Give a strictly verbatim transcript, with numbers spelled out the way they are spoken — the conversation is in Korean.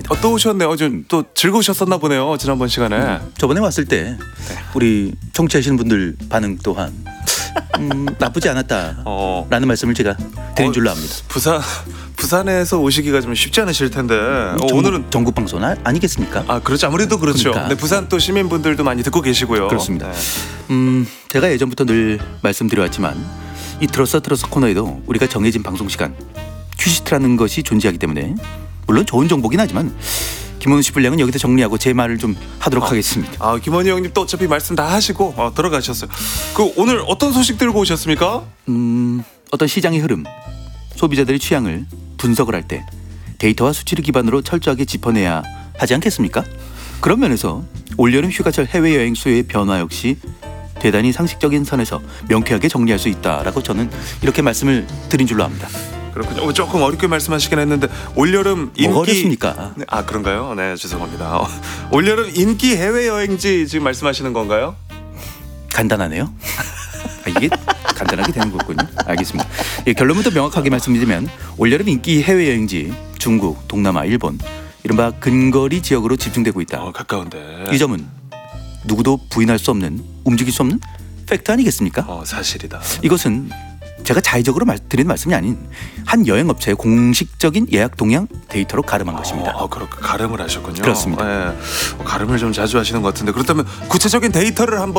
어, 또 오셨네요. 좀 또 즐거우셨었나 보네요. 지난번 시간에. 음, 저번에 왔을 때 우리 청취하시는 분들 반응 또한 음, 나쁘지 않았다라는 어. 말씀을 제가 드린 어, 줄로 압니다. 부산 부산에서 오시기가 좀 쉽지 않으실 텐데 어, 전국, 오늘은 전국 방송 아, 아니겠습니까? 아 그렇죠. 아무래도 그렇죠. 그러니까. 네, 부산 또 시민분들도 많이 듣고 계시고요. 그렇습니다. 네. 음, 제가 예전부터 늘 말씀드려왔지만 이 들었어 들었어 코너에도 우리가 정해진 방송 시간 큐시트라는 것이 존재하기 때문에 물론 좋은 정보긴 하지만 김원우 씨 분량은 여기서 정리하고 제 말을 좀 하도록 어. 하겠습니다. 아 김원희 형님 또 어차피 말씀 다 하시고 어, 들어가셨어요. 그 오늘 어떤 소식 들고 오셨습니까? 음, 어떤 시장의 흐름, 소비자들의 취향을 분석을 할 때 데이터와 수치를 기반으로 철저하게 짚어내야 하지 않겠습니까? 그런 면에서 올여름 휴가철 해외여행 수요의 변화 역시 대단히 상식적인 선에서 명쾌하게 정리할 수 있다라고 저는 이렇게 말씀을 드린 줄로 압니다. 그렇군요. 어, 조금 어렵게 말씀하시긴 했는데 올여름 인기 뭐가 어렵습니까? 네, 아 그런가요? 네 죄송합니다. 어, 올여름 인기 해외 여행지 지금 말씀하시는 건가요? 간단하네요. 아, 이게 간단하게 되는 거군요. 알겠습니다. 예, 결론부터 명확하게 말씀드리면 올여름 인기 해외여행지 중국, 동남아, 일본 이른바 근거리 지역으로 집중되고 있다. 어, 가까운데. 이 점은 누구도 부인할 수 없는, 움직일 수 없는 팩트 아니겠습니까? 어 사실이다. 이것은 제가 자의적으로 말, 드리는 말씀이 아닌 한 여행업체의 공식적인 예약 동향 데이터로 가름한 것입니다. 어, 그렇게 가름을 하셨군요. 그렇습니다. 네. 어, 가름을 좀 자주 하시는 것 같은데 그렇다면 구체적인 데이터를 한번